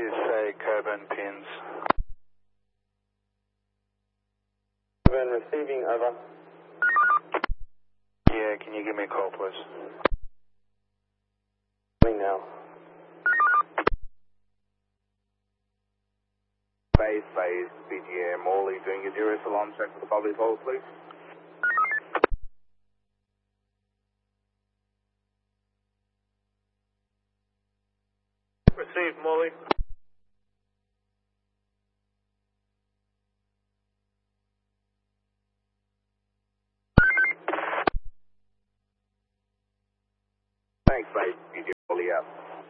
Please say Coburn pins. Coburn receiving, over. Yeah, can you give me a call, please? Coming now. Base, BGM, Morley doing your Zero Salon check for the public hold, please. Received, Morley. Thanks, base, BGM, Morley out.